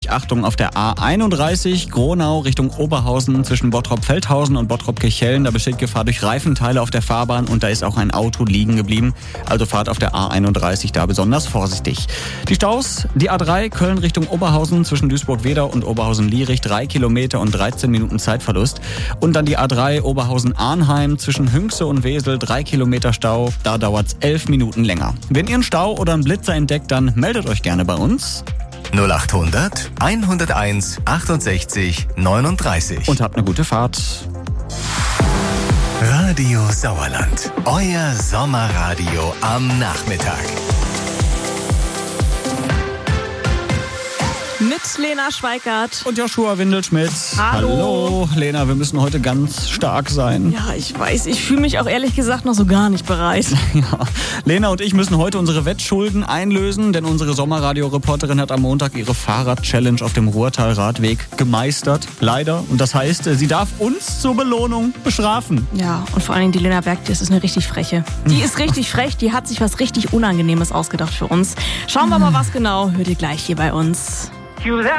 Achtung auf der A31 Gronau Richtung Oberhausen zwischen Bottrop-Feldhausen und Bottrop-Kirchhellen. Da besteht Gefahr durch Reifenteile auf der Fahrbahn und da ist auch ein Auto liegen geblieben. Also fahrt auf der A31 da besonders vorsichtig. Die Staus, die A3 Köln Richtung Oberhausen zwischen Duisburg-Wedau und Oberhausen-Lierich 3 Kilometer und 13 Minuten Zeitverlust. Und dann die A3 Oberhausen-Arnheim zwischen Hünxe und Wesel 3 Kilometer Stau. Da dauert's 11 Minuten länger. Wenn ihr einen Stau oder einen Blitzer entdeckt, dann meldet euch gerne bei uns. 0800 101 68 39. Und habt eine gute Fahrt. Radio Sauerland. Euer Sommerradio am Nachmittag. Mit Lena Schweikart. Und Joshua Windelschmidt. Hallo. Lena, wir müssen heute ganz stark sein. Ja, ich weiß. Ich fühle mich auch ehrlich gesagt noch so gar nicht bereit. Ja. Lena und ich müssen heute unsere Wettschulden einlösen, denn unsere Sommerradio-Reporterin hat am Montag ihre Fahrrad-Challenge auf dem Ruhrtal-Radweg gemeistert. Leider. Und das heißt, sie darf uns zur Belohnung bestrafen. Ja, und vor allen Dingen die Lena Berg, das ist eine richtig freche. Die ist richtig frech, die hat sich was richtig Unangenehmes ausgedacht für uns. Schauen wir mal, was genau. Hört ihr gleich hier bei uns. You